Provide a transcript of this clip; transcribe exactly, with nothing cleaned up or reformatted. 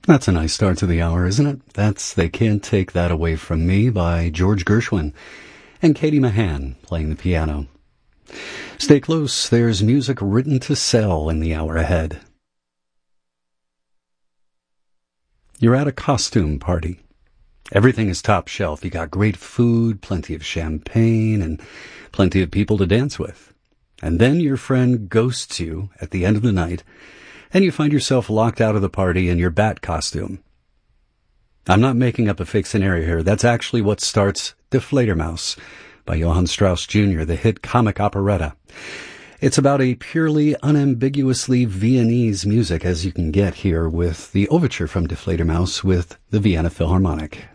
That's a nice start to the hour, isn't it? That's They Can't Take That Away From Me by George Gershwin and Katie Mahan playing the piano. Stay close, there's music written to sell in the hour ahead. You're at a costume party. Everything is top shelf. You got great food, plenty of champagne, and plenty of people to dance with. And then your friend ghosts you at the end of the night, and you find yourself locked out of the party in your bat costume. I'm not making up a fake scenario here. That's actually what starts Die Fledermaus by Johann Strauss Junior, the hit comic operetta. It's about a purely, unambiguously Viennese music as you can get here with the overture from Die Fledermaus with the Vienna Philharmonic.